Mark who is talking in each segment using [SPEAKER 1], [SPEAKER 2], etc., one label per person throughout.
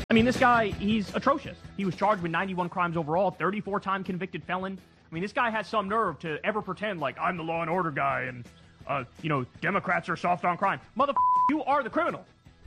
[SPEAKER 1] I mean, this guy, he's atrocious. He was charged with 91 crimes overall, 34-time convicted felon. I mean, this guy has some nerve to ever pretend like I'm the law and order guy and, Democrats are soft on crime. Motherfucker, you are the criminal.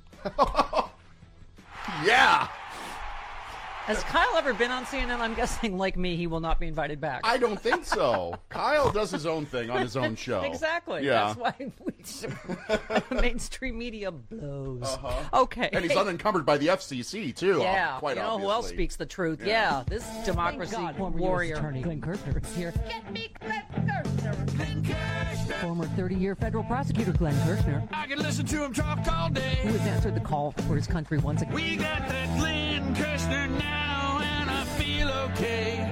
[SPEAKER 2] Yeah.
[SPEAKER 3] Has Kyle ever been on CNN? I'm guessing, like me, he will not be invited back.
[SPEAKER 2] I don't think so. Kyle does his own thing on his own show.
[SPEAKER 3] Exactly.
[SPEAKER 2] Yeah.
[SPEAKER 3] That's why mainstream media blows.
[SPEAKER 2] Uh-huh.
[SPEAKER 3] Okay.
[SPEAKER 2] And he's unencumbered by the FCC, too.
[SPEAKER 3] Yeah.
[SPEAKER 2] Quite
[SPEAKER 3] you know
[SPEAKER 2] obviously.
[SPEAKER 3] who else speaks the truth? Yeah. This democracy warrior.
[SPEAKER 4] Attorney Glenn Kirshner is here.
[SPEAKER 5] Get me Glenn Kirshner. Glenn Kirshner.
[SPEAKER 4] Former 30-year federal prosecutor Glenn Kirshner,
[SPEAKER 6] I can listen to him talk all day.
[SPEAKER 4] who has answered the call for his country once again.
[SPEAKER 6] We got that Glenn Kirshner now, and I feel okay.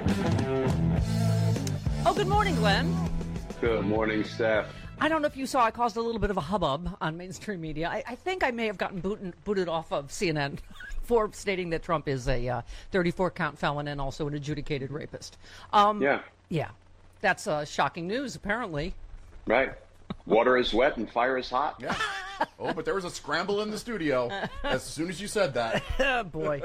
[SPEAKER 3] Oh, good morning, Glenn.
[SPEAKER 7] Good morning, Steph.
[SPEAKER 3] I don't know if you saw, I caused a little bit of a hubbub on mainstream media. I think I may have gotten booted off of CNN for stating that Trump is a 34-count felon and also an adjudicated rapist.
[SPEAKER 7] Yeah.
[SPEAKER 3] Yeah. That's shocking news, apparently.
[SPEAKER 7] Right. Water is wet and fire is hot.
[SPEAKER 2] Yeah. Oh, but there was a scramble in the studio as soon as you said that.
[SPEAKER 3] Oh, boy.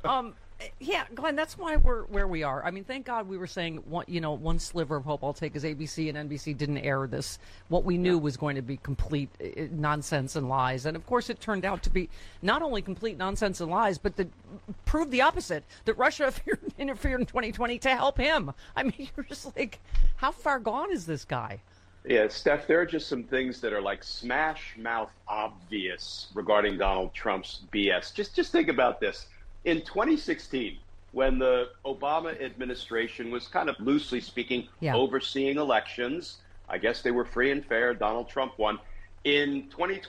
[SPEAKER 3] Yeah, Glenn, that's why we're where we are. I mean, thank God we were saying, one sliver of hope I'll take is ABC and NBC didn't air this. What we knew was going to be complete nonsense and lies. And, of course, it turned out to be not only complete nonsense and lies, but proved the opposite, that Russia interfered in 2020 to help him. I mean, you're just like, how far gone is this guy?
[SPEAKER 7] Yeah, Steph, there are just some things that are like smash mouth obvious regarding Donald Trump's BS. Just think about this. In 2016, when the Obama administration was kind of loosely speaking overseeing elections, I guess they were free and fair, Donald Trump won. In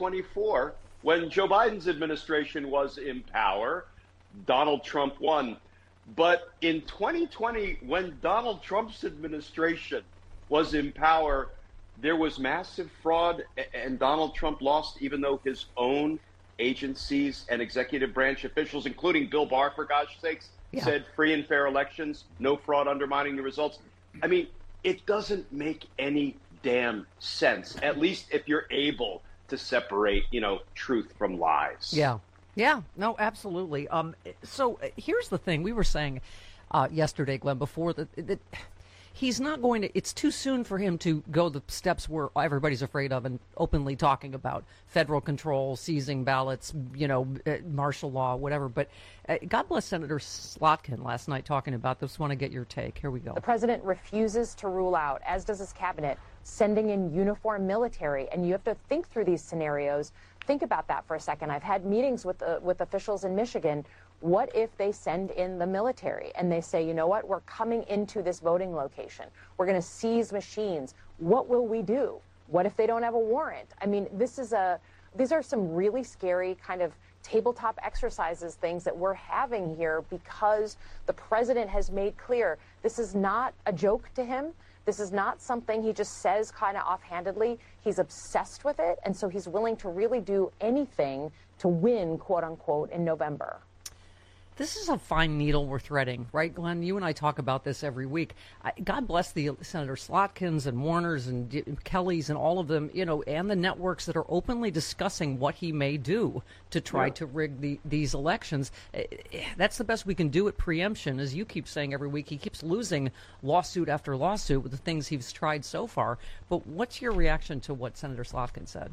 [SPEAKER 7] 2024, when Joe Biden's administration was in power, Donald Trump won. But in 2020, when Donald Trump's administration was in power, there was massive fraud and Donald Trump lost, even though his own agencies and executive branch officials, including Bill Barr, for God's sakes, said free and fair elections, no fraud undermining the results. I mean, it doesn't make any damn sense, at least if you're able to separate, truth from lies.
[SPEAKER 3] Yeah. Yeah. No, absolutely. So here's the thing. We were saying yesterday, Glenn, before that he's not going to, it's too soon for him to go the steps where everybody's afraid of and openly talking about federal control, seizing ballots, martial law, whatever. But God bless Senator Slotkin last night talking about this. Want to get your take. Here we go.
[SPEAKER 8] The president refuses to rule out, as does his cabinet, sending in uniformed military. And you have to think through these scenarios. Think about that for a second. I've had meetings with officials in Michigan. What if they send in the military and they say, you know what, we're coming into this voting location. We're going to seize machines. What will we do? What if they don't have a warrant? I mean, these are some really scary kind of tabletop exercises, things that we're having here because the president has made clear this is not a joke to him. This is not something he just says kind of offhandedly. He's obsessed with it, and so he's willing to really do anything to win, quote unquote, in November.
[SPEAKER 3] This is a fine needle we're threading, right, Glenn? You and I talk about this every week. God bless the Senator Slotkins and Warners and Kellys and all of them, and the networks that are openly discussing what he may do to try to rig these elections. That's the best we can do at preemption. As you keep saying every week, he keeps losing lawsuit after lawsuit with the things he's tried so far. But what's your reaction to what Senator Slotkin said?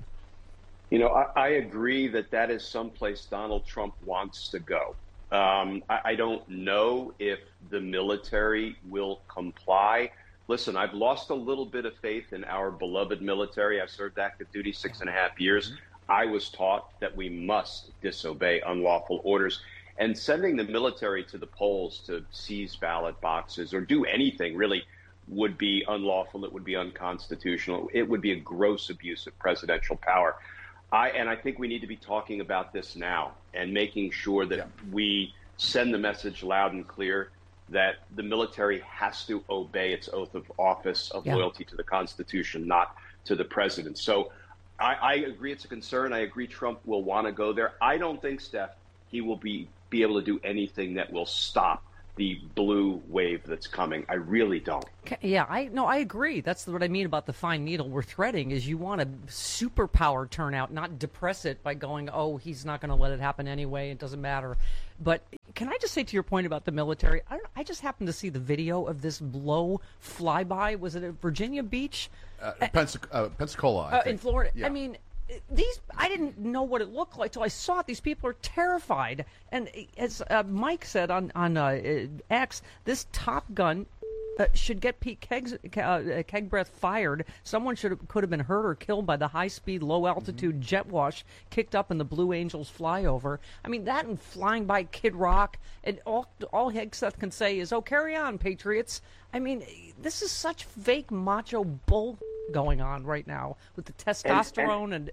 [SPEAKER 7] I agree that is someplace Donald Trump wants to go. I don't know if the military will comply. Listen, I've lost a little bit of faith in our beloved military. I served active duty 6.5 years. I was taught that we must disobey unlawful orders. And sending the military to the polls to seize ballot boxes or do anything really would be unlawful. It would be unconstitutional. It would be a gross abuse of presidential power. I think we need to be talking about this now and making sure that we send the message loud and clear that the military has to obey its oath of office of loyalty to the Constitution, not to the president. So I agree it's a concern. I agree Trump will want to go there. I don't think, Steph, he will be able to do anything that will stop the blue wave that's coming. I really don't.
[SPEAKER 3] Yeah, I agree. That's what I mean about the fine needle we're threading is you want a superpower turnout, not depress it by going, oh, he's not going to let it happen anyway. It doesn't matter. But can I just say to your point about the military, I just happened to see the video of this low flyby. Was it at Virginia Beach?
[SPEAKER 2] Pensacola, I think.
[SPEAKER 3] In Florida.
[SPEAKER 2] Yeah.
[SPEAKER 3] I mean, I didn't know what it looked like till I saw it. These people are terrified. And as Mike said on X, this Top Gun should get Pete Kegbreath fired. Someone could have been hurt or killed by the high-speed, low-altitude jet wash kicked up in the Blue Angels flyover. I mean, that and flying by Kid Rock, and all Hegseth can say is, oh, carry on, Patriots. I mean, this is such fake macho bull going on right now with the testosterone and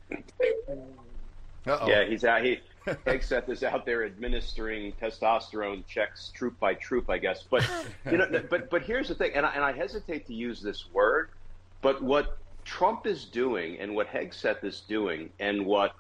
[SPEAKER 7] yeah, he's out. Hegseth is out there administering testosterone checks troop by troop, I guess. But but here's the thing, and I hesitate to use this word, but what Trump is doing, and what Hegseth is doing, and what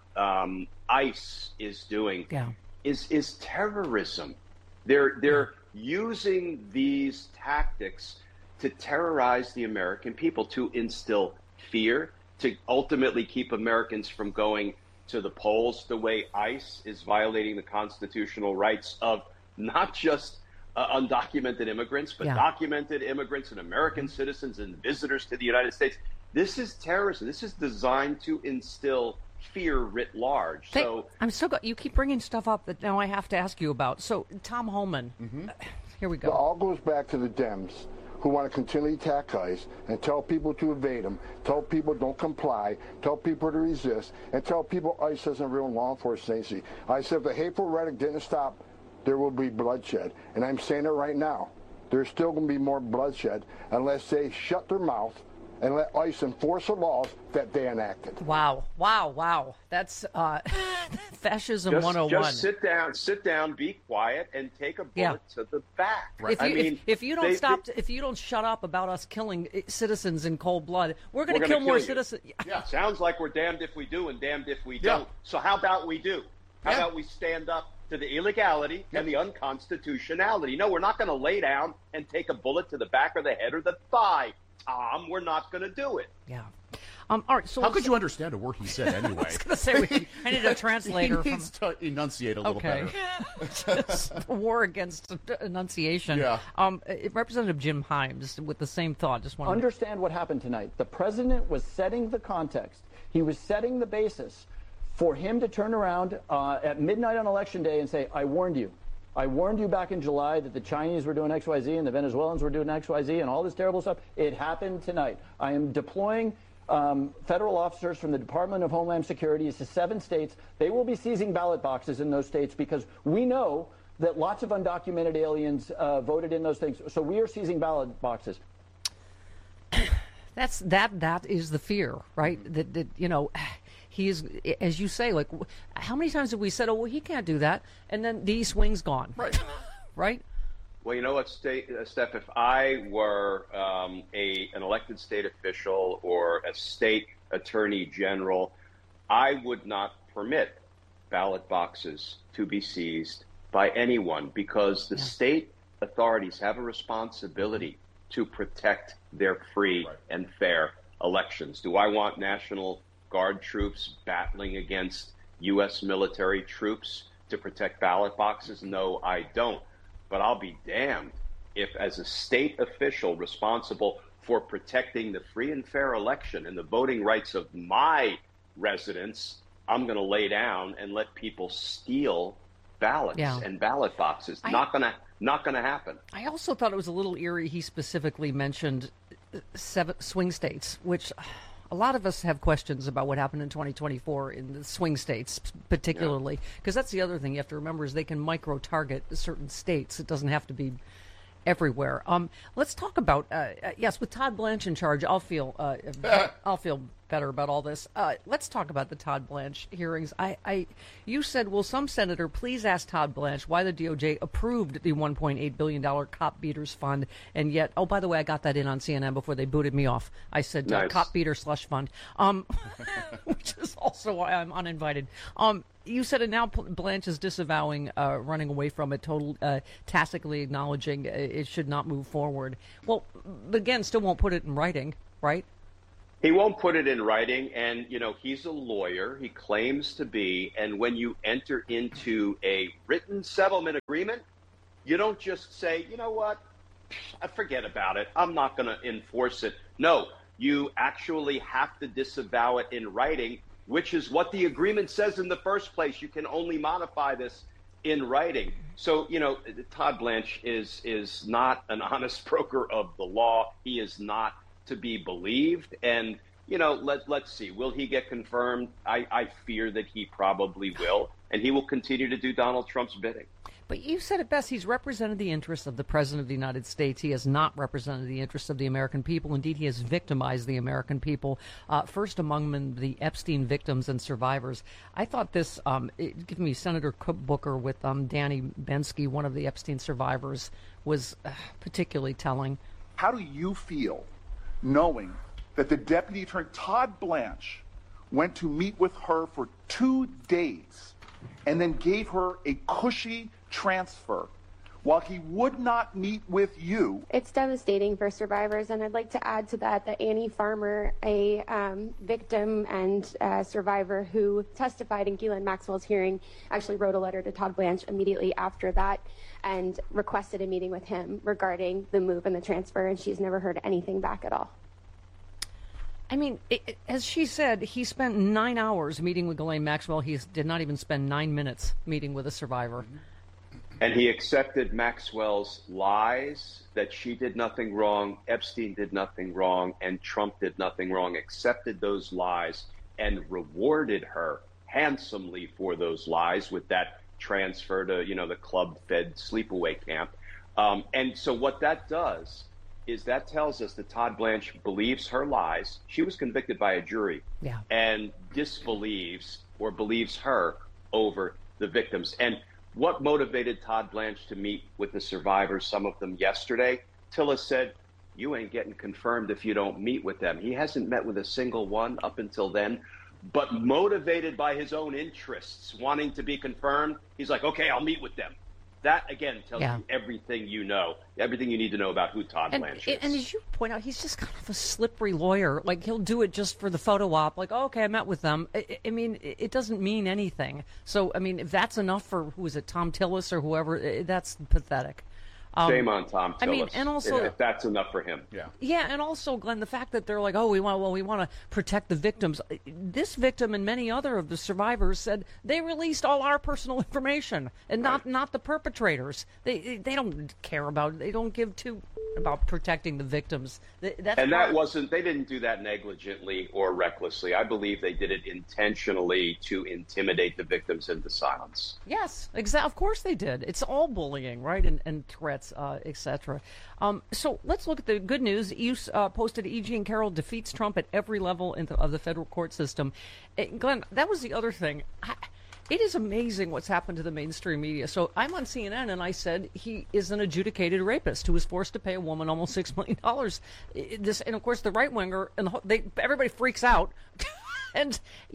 [SPEAKER 7] ICE is doing, is terrorism. They're using these tactics to terrorize the American people, to instill fear, to ultimately keep Americans from going to the polls, the way ICE is violating the constitutional rights of not just undocumented immigrants, but documented immigrants and American citizens and visitors to the United States. This is terrorism. This is designed to instill fear writ large.
[SPEAKER 3] I'm so glad you keep bringing stuff up that now I have to ask you about. So, Tom Homan, here we go.
[SPEAKER 9] It all goes back to the Dems, who want to continually attack ICE and tell people to evade them, tell people don't comply, tell people to resist, and tell people ICE isn't real law enforcement agency. I said if the hateful rhetoric didn't stop, there will be bloodshed. And I'm saying it right now. There's still going to be more bloodshed unless they shut their mouth and let ICE enforce the laws that they enacted.
[SPEAKER 3] Wow. That's fascism 101.
[SPEAKER 7] Just sit down, be quiet, and take a bullet to the back.
[SPEAKER 3] Right. If you don't shut up about us killing citizens in cold blood, we're going to kill more citizens.
[SPEAKER 7] Yeah, sounds like we're damned if we do and damned if we don't. So how about we do? How about we stand up to the illegality and the unconstitutionality? No, we're not going to lay down and take a bullet to the back or the head or the thigh. Tom, we're not going to do it.
[SPEAKER 3] Yeah. All right. So
[SPEAKER 2] how could you understand a word he said anyway?
[SPEAKER 3] I was going to say I need a translator.
[SPEAKER 2] He needs to enunciate a little better.
[SPEAKER 3] War against enunciation.
[SPEAKER 2] Yeah.
[SPEAKER 3] Representative Jim Himes with the same thought. Just want
[SPEAKER 10] understand what happened tonight. The president was setting the context. He was setting the basis for him to turn around at midnight on Election Day and say, "I warned you. I warned you back in July that the Chinese were doing XYZ and the Venezuelans were doing XYZ and all this terrible stuff. It happened tonight. I am deploying federal officers from the Department of Homeland Security to 7 states. They will be seizing ballot boxes in those states because we know that lots of undocumented aliens voted in those things. So we are seizing ballot boxes."
[SPEAKER 3] That is the fear, right? That he is, as you say, like, how many times have we said, oh, well, he can't do that, and then the East Wing's gone.
[SPEAKER 2] Right.
[SPEAKER 3] Right?
[SPEAKER 7] Well, you know what, Steph, if I were an elected state official or a state attorney general, I would not permit ballot boxes to be seized by anyone because the state authorities have a responsibility to protect their free and fair elections. Do I want National Guard troops battling against U.S. military troops to protect ballot boxes? No, I don't. But I'll be damned if, as a state official responsible for protecting the free and fair election and the voting rights of my residents, I'm going to lay down and let people steal ballots and ballot boxes. Not going to happen.
[SPEAKER 3] I also thought it was a little eerie. He specifically mentioned 7 swing states, which a lot of us have questions about what happened in 2024 in the swing states, particularly, because that's the other thing you have to remember is they can micro-target certain states. It doesn't have to be everywhere. Let's talk about with Todd Blanche in charge. I'll feel better about all this. Let's talk about the Todd Blanche hearings. You said, will some senator please ask Todd Blanche why the DOJ approved the $1.8 billion cop beaters fund, and yet, oh, by the way, I got that in on CNN before they booted me off. I said cop beater slush fund, which is also why I'm uninvited. You said it now. Blanche is disavowing, running away from it, tacitly acknowledging it should not move forward. Well, again, still won't put it in writing, right?
[SPEAKER 7] He won't put it in writing, and, he's a lawyer. He claims to be, and when you enter into a written settlement agreement, you don't just say, you know what, forget about it. I'm not going to enforce it. No, you actually have to disavow it in writing, which is what the agreement says in the first place. You can only modify this in writing. So, Todd Blanche is not an honest broker of the law. He is not to be believed. And, let's see. Will he get confirmed? I fear that he probably will. And he will continue to do Donald Trump's bidding.
[SPEAKER 3] But you said it best. He's represented the interests of the President of the United States. He has not represented the interests of the American people. Indeed, he has victimized the American people, first among them the Epstein victims and survivors. I thought this, give me Senator Booker with Danny Bensky, one of the Epstein survivors, was particularly telling.
[SPEAKER 11] How do you feel knowing that the Deputy Attorney, Todd Blanche, went to meet with her for 2 days and then gave her a cushy transfer while he would not meet with you?
[SPEAKER 12] It's devastating for survivors, and I'd like to add to that Annie Farmer, a victim and survivor who testified in Ghislaine Maxwell's hearing, actually wrote a letter to Todd Blanche immediately after that and requested a meeting with him regarding the move and the transfer, and she's never heard anything back at all.
[SPEAKER 3] I mean, as she said, he spent 9 hours meeting with Ghislaine Maxwell. He did not even spend 9 minutes meeting with a survivor.
[SPEAKER 7] And he accepted Maxwell's lies that she did nothing wrong, Epstein did nothing wrong, and Trump did nothing wrong, accepted those lies and rewarded her handsomely for those lies with that transfer to, the club-fed sleepaway camp. And so what that does is that tells us that Todd Blanche believes her lies. She was convicted by a jury and disbelieves or believes her over the victims. And what motivated Todd Blanche to meet with the survivors, some of them yesterday? Tillis said, you ain't getting confirmed if you don't meet with them. He hasn't met with a single one up until then, but motivated by his own interests, wanting to be confirmed, he's like, okay, I'll meet with them. That, again, tells you everything you know, everything you need to know about who Todd Blanche is.
[SPEAKER 3] And as you point out, he's just kind of a slippery lawyer. Like, he'll do it just for the photo op. Like, oh, okay, I met with them. I mean, it doesn't mean anything. So, I mean, if that's enough for, who is it, Tom Tillis or whoever, that's pathetic.
[SPEAKER 7] Shame on Tom Tillis.
[SPEAKER 3] I mean, and also,
[SPEAKER 7] if that's enough for him.
[SPEAKER 3] Yeah, and also, Glenn, the fact that they're like, oh, we want to protect the victims. This victim and many other of the survivors said they released all our personal information, and not the perpetrators. They don't care about it. They don't give two about protecting the victims. They didn't do that negligently or recklessly. I believe they did it intentionally to intimidate the victims into silence. Yes, exactly. Of course they did. It's all bullying, right, and threats, etc. So let's look at the good news. You posted E. Jean Carroll defeats Trump at every level of the federal court system. Glenn, that was the other thing. It is amazing what's happened to the mainstream media. So I'm on CNN, and I said he is an adjudicated rapist who was forced to pay a woman almost $6 million. And of course, the right winger and everybody freaks out. And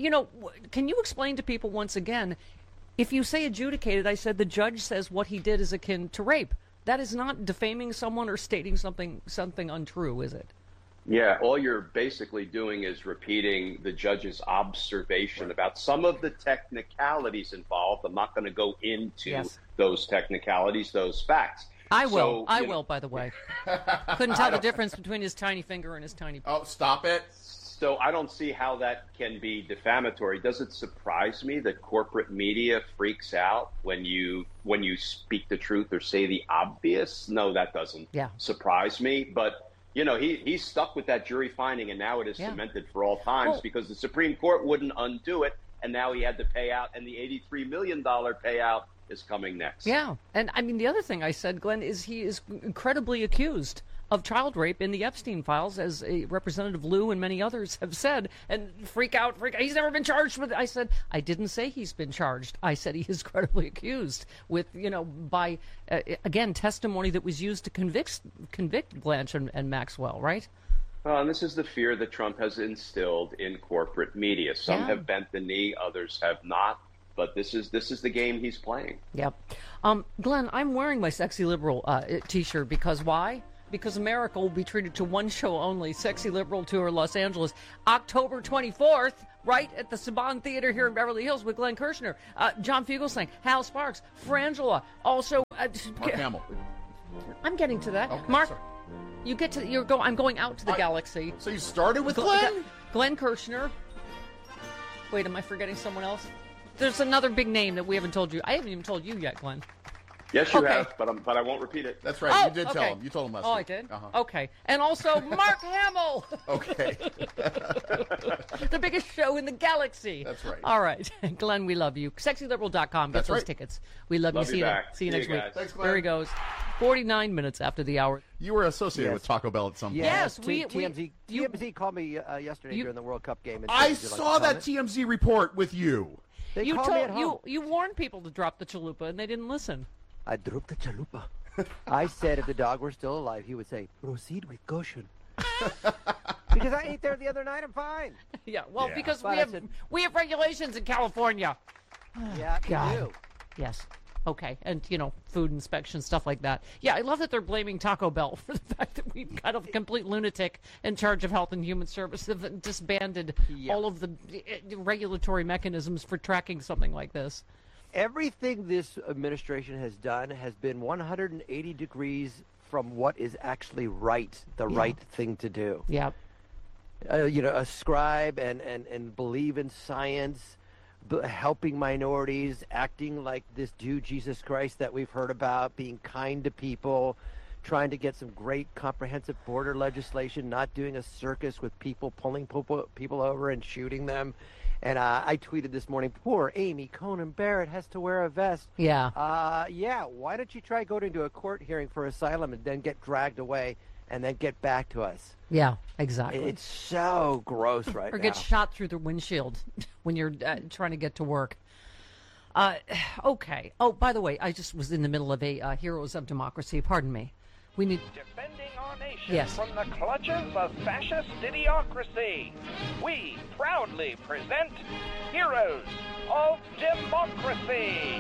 [SPEAKER 3] can you explain to people once again? If you say adjudicated, I said the judge says what he did is akin to rape. That is not defaming someone or stating something untrue, is it?
[SPEAKER 7] Yeah, all you're basically doing is repeating the judge's observation about some of the technicalities involved. I'm not going to go into those technicalities, those facts.
[SPEAKER 3] I will, by the way. Couldn't tell the difference between his tiny finger and his tiny...
[SPEAKER 2] Oh, stop it.
[SPEAKER 7] So I don't see how that can be defamatory. Does it surprise me that corporate media freaks out when you speak the truth or say the obvious? No, that doesn't surprise me. But... he's stuck with that jury finding, and now it is cemented for all times because the Supreme Court wouldn't undo it, and now he had to pay out, and the $83 million payout is coming next.
[SPEAKER 3] Yeah, and I mean, the other thing I said, Glenn, is he is incredibly accused of child rape in the Epstein files, as Representative Liu and many others have said, and freak out. He's never been charged with it. I said, I didn't say he's been charged. I said he is credibly accused with, by, again, testimony that was used to convict Blanche and Maxwell, right?
[SPEAKER 7] Well, and this is the fear that Trump has instilled in corporate media. Some have bent the knee, others have not. but this is the game he's playing.
[SPEAKER 3] Yep. Glenn, I'm wearing my Sexy Liberal T-shirt because why? Because America will be treated to one show only, Sexy Liberal Tour Los Angeles, October 24th, right at the Saban Theater here in Beverly Hills with Glenn Kirshner, John Fugelsang, Hal Sparks, Frangela, also...
[SPEAKER 2] Mark Hamill.
[SPEAKER 3] I'm getting to that.
[SPEAKER 2] Okay,
[SPEAKER 3] Mark,
[SPEAKER 2] sorry.
[SPEAKER 3] I'm going out to the galaxy.
[SPEAKER 2] So you started with Glenn?
[SPEAKER 3] Glenn Kirshner. Wait, am I forgetting someone else? There's another big name that we haven't told you. I haven't even told you yet, Glenn.
[SPEAKER 7] Yes, you have, but I won't repeat it.
[SPEAKER 2] That's right. You did tell him. You told him last week.
[SPEAKER 3] I did?
[SPEAKER 2] Uh-huh.
[SPEAKER 3] Okay. And also Mark Hamill.
[SPEAKER 2] Okay.
[SPEAKER 3] The biggest show in the galaxy.
[SPEAKER 2] That's right.
[SPEAKER 3] All right. Glenn, we love you. SexyLiberal.com. Get
[SPEAKER 2] That's
[SPEAKER 3] those
[SPEAKER 2] right.
[SPEAKER 3] tickets. We love you.
[SPEAKER 7] Love you back.
[SPEAKER 3] See you next week.
[SPEAKER 7] Guys.
[SPEAKER 2] Thanks, Glenn.
[SPEAKER 3] There he goes. 49 minutes after the hour.
[SPEAKER 2] You were associated with Taco Bell at some point.
[SPEAKER 3] Yes,
[SPEAKER 13] TMZ called me yesterday during the World Cup game. And
[SPEAKER 2] I
[SPEAKER 13] said,
[SPEAKER 2] saw that TMZ report with you.
[SPEAKER 13] They called me at home.
[SPEAKER 3] You warned people to drop the chalupa, and they didn't listen.
[SPEAKER 13] I dropped the chalupa. I said if the dog were still alive, he would say, proceed with caution. Because I ate there the other night, I'm fine.
[SPEAKER 3] Yeah, well, because
[SPEAKER 13] But
[SPEAKER 3] we have regulations in California.
[SPEAKER 13] Yeah,
[SPEAKER 3] God.
[SPEAKER 13] you do.
[SPEAKER 3] Yes. Okay. And, food inspection, stuff like that. Yeah, I love that they're blaming Taco Bell for the fact that we've got a complete lunatic in charge of Health and Human Services that disbanded all of the regulatory mechanisms for tracking something like this.
[SPEAKER 13] Everything this administration has done has been 180 degrees from what is actually right, the right thing to do.
[SPEAKER 3] Yeah.
[SPEAKER 13] Ascribe and believe in science, helping minorities, acting like this dude Jesus Christ that we've heard about, being kind to people, trying to get some great comprehensive border legislation, not doing a circus with people pulling people over and shooting them. And I tweeted this morning, poor Amy Coney Barrett has to wear a vest.
[SPEAKER 3] Yeah.
[SPEAKER 13] Why don't you try going to a court hearing for asylum and then get dragged away and then get back to us?
[SPEAKER 3] Yeah, exactly.
[SPEAKER 13] It's so gross right now.
[SPEAKER 3] Or get shot through the windshield when you're trying to get to work. Okay. Oh, by the way, I just was in the middle of a Heroes of Democracy. Pardon me. We need...
[SPEAKER 14] Defending our nation from the clutches of fascist idiocracy, we proudly present Heroes of Democracy.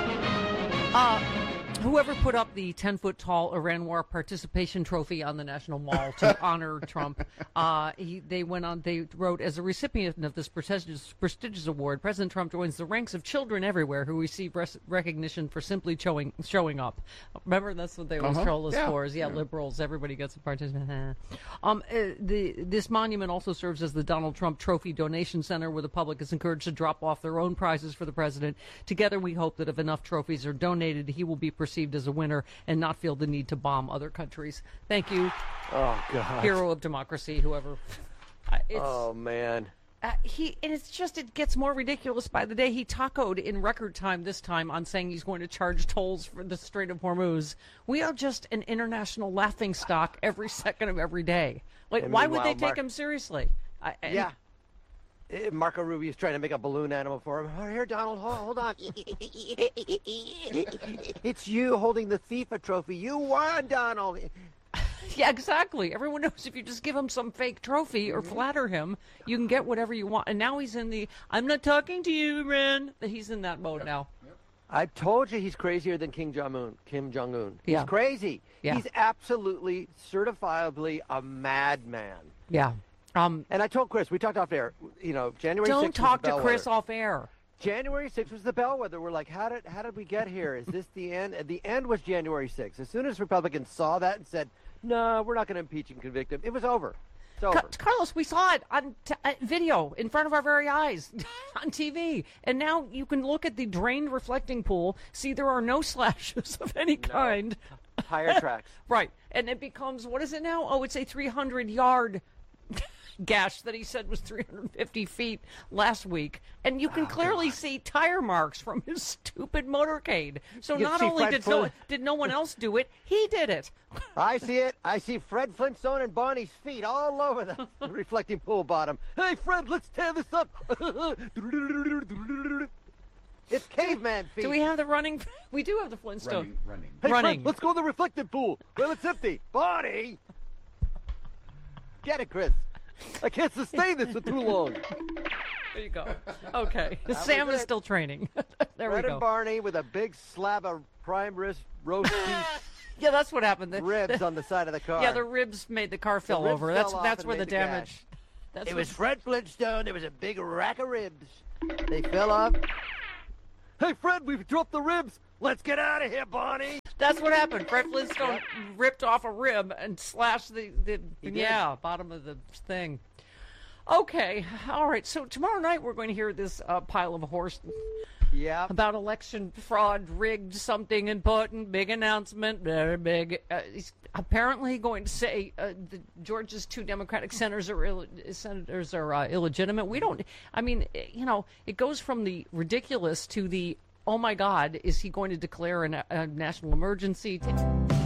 [SPEAKER 3] Whoever put up the 10-foot-tall Iran War participation trophy on the National Mall to honor Trump, they wrote, as a recipient of this prestigious award, President Trump joins the ranks of children everywhere who receive recognition for simply showing up. Remember, that's what they always troll us for, is liberals, everybody gets a participation. This monument also serves as the Donald Trump Trophy Donation Center, where the public is encouraged to drop off their own prizes for the president. Together, we hope that if enough trophies are donated, he will be perceived as a winner and not feel the need to bomb other countries. Thank you.
[SPEAKER 13] Oh, God.
[SPEAKER 3] Hero of democracy, whoever.
[SPEAKER 13] Oh, man.
[SPEAKER 3] It gets more ridiculous by the day. He tacoed in record time this time on saying he's going to charge tolls for the Strait of Hormuz. We are just an international laughing stock every second of every day. Why would they take him seriously?
[SPEAKER 13] Marco Rubio is trying to make a balloon animal for him. Oh, here, Donald, hold on. It's you holding the FIFA trophy. You won, Donald.
[SPEAKER 3] Yeah, exactly. Everyone knows if you just give him some fake trophy or flatter him, you can get whatever you want. And now he's in the, I'm not talking to you, Ren. He's in that mode now.
[SPEAKER 13] I told you he's crazier than Kim Jong-un. He's crazy.
[SPEAKER 3] Yeah.
[SPEAKER 13] He's absolutely, certifiably a madman.
[SPEAKER 3] Yeah.
[SPEAKER 13] And I told Chris, we talked off air, January 6th
[SPEAKER 3] Don't talk to Chris off air.
[SPEAKER 13] January 6th was the bellwether. We're like, how did we get here? Is this the end? And the end was January 6th. As soon as Republicans saw that and said, no, we're not going to impeach and convict him, it was over. It's over.
[SPEAKER 3] Carlos, we saw it on video in front of our very eyes on TV. And now you can look at the drained reflecting pool, see there are no slashes of any kind.
[SPEAKER 13] Tire tracks.
[SPEAKER 3] Right. And it becomes, what is it now? Oh, it's a 300-yard gash that he said was 350 feet last week, and you can clearly see tire marks from his stupid motorcade. So not only did no one else do it, he did it.
[SPEAKER 13] I see it. I see Fred Flintstone and Bonnie's feet all over the reflecting pool bottom. Hey, Fred, let's tear this up. It's caveman feet.
[SPEAKER 3] Do we have the running? We do have the Flintstone.
[SPEAKER 2] Running.
[SPEAKER 13] Hey, Fred, let's go to the reflective pool. Well, it's empty. Bonnie! Get it, Chris. I can't sustain this for too long.
[SPEAKER 3] There you go. Okay. Sam is still training. There
[SPEAKER 13] Fred
[SPEAKER 3] we go.
[SPEAKER 13] and Barney with a big slab of prime rib roast beef.
[SPEAKER 3] Yeah, that's what happened.
[SPEAKER 13] Ribs on the side of the car.
[SPEAKER 3] Yeah, the ribs made the car fell
[SPEAKER 13] ribs
[SPEAKER 3] over.
[SPEAKER 13] fell off
[SPEAKER 3] That's
[SPEAKER 13] and
[SPEAKER 3] where the
[SPEAKER 13] made
[SPEAKER 3] damage.
[SPEAKER 13] gash. It was Fred Flintstone. There was a big rack of ribs. They fell off. Hey, Fred, we've dropped the ribs. Let's get out of here, Barney.
[SPEAKER 3] That's what happened. Fred Flintstone ripped off a rib and slashed the bottom of the thing. Okay, all right. So tomorrow night we're going to hear this pile of horse.
[SPEAKER 13] Yeah.
[SPEAKER 3] About election fraud, rigged something important, big announcement, very big. He's apparently going to say Georgia's 2 Democratic senators are illegitimate. We don't. I mean, it goes from the ridiculous to the oh my God, is he going to declare a national emergency?